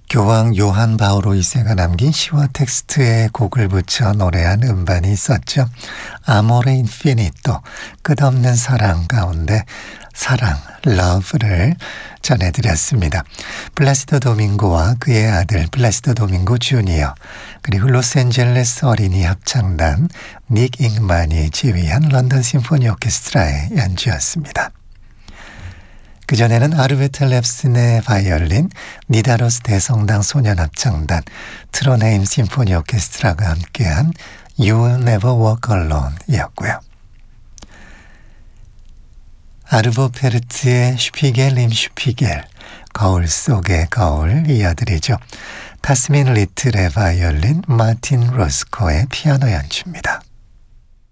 교황 요한 바오로 2세가 남긴 시와 텍스트에 곡을 붙여 노래한 음반이 있었죠. 아모레 인피니토, 끝없는 사랑 가운데 사랑, 러브를 전해드렸습니다. 플라시도 도밍고와 그의 아들 플라시도 도밍고 주니어, 그리고 로스앤젤레스 어린이 합창단 닉 잉만이 지휘한 런던 심포니 오케스트라의 연주였습니다. 그전에는 아르베트 랩슨의 바이올린, 니다로스 대성당 소년합창단, 트론헤임 심포니 오케스트라가 함께한 You Will Never Walk Alone 이었고요. 아르보 페르트의 슈피겔 임 슈피겔, 거울 속의 거울 이어드리죠. 타스민 리틀의 바이올린, 마틴 로스코의 피아노 연주입니다.